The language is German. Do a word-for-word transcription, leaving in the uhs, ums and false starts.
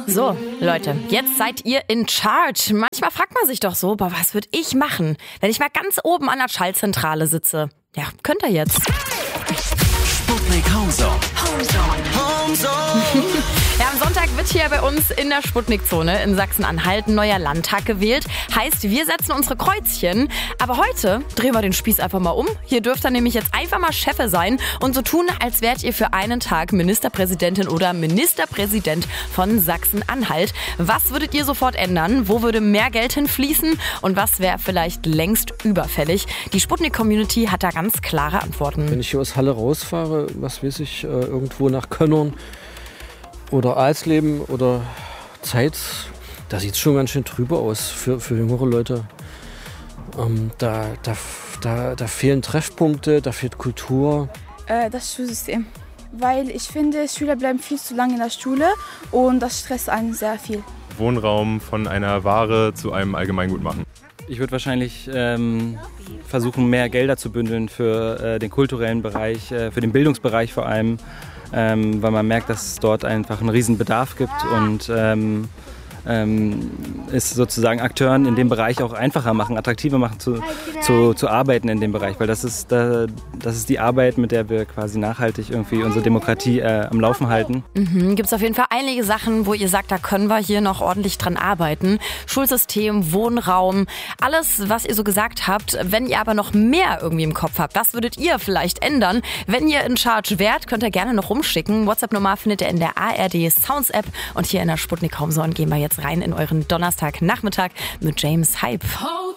So, Leute, jetzt seid ihr in charge. Manchmal fragt man sich doch so, aber was würde ich machen, wenn ich mal ganz oben an der Schallzentrale sitze? Ja, könnt ihr jetzt. Sputnik Homezone. Homezone. Homezone. Ja, am Sonntag wird hier bei uns in der Sputnik-Zone in Sachsen-Anhalt ein neuer Landtag gewählt. Heißt, wir setzen unsere Kreuzchen. Aber heute drehen wir den Spieß einfach mal um. Hier dürft ihr nämlich jetzt einfach mal Chefe sein und so tun, als wärt ihr für einen Tag Ministerpräsidentin oder Ministerpräsident von Sachsen-Anhalt. Was würdet ihr sofort ändern? Wo würde mehr Geld hinfließen? Und was wäre vielleicht längst überfällig? Die Sputnik-Community hat da ganz klare Antworten. Wenn ich hier aus Halle rausfahre, was weiß ich, irgendwo nach Könnern oder Alsleben oder Zeitz, da sieht es schon ganz schön trübe aus für, für jüngere Leute. Ähm, da, da, da, da fehlen Treffpunkte, da fehlt Kultur. Äh, das Schulsystem. Weil ich finde, Schüler bleiben viel zu lange in der Schule und das stresst einen sehr viel. Wohnraum von einer Ware zu einem Allgemeingut machen. Ich würde wahrscheinlich ähm, versuchen, mehr Gelder zu bündeln für äh, den kulturellen Bereich, äh, für den Bildungsbereich vor allem. Ähm, weil man merkt, dass es dort einfach einen riesen Bedarf gibt und ähm, ähm, es sozusagen Akteuren in dem Bereich auch einfacher machen, attraktiver machen zu, zu, zu arbeiten in dem Bereich, weil das ist, da, das ist die Arbeit, mit der wir quasi nachhaltig irgendwie unsere Demokratie äh, am Laufen halten. Mhm, gibt es auf jeden Fall einige Sachen, wo ihr sagt, da können wir hier noch ordentlich dran arbeiten. Schulsystem, Wohnraum, alles, was ihr so gesagt habt. Wenn ihr aber noch mehr irgendwie im Kopf habt, was würdet ihr vielleicht ändern? Wenn ihr in Charge wärt, könnt ihr gerne noch rumschicken. WhatsApp-Nummer findet ihr in der A R D Sounds App und hier in der Sputnik Homezone gehen wir jetzt rein in euren Donnerstagnachmittag mit James Hype.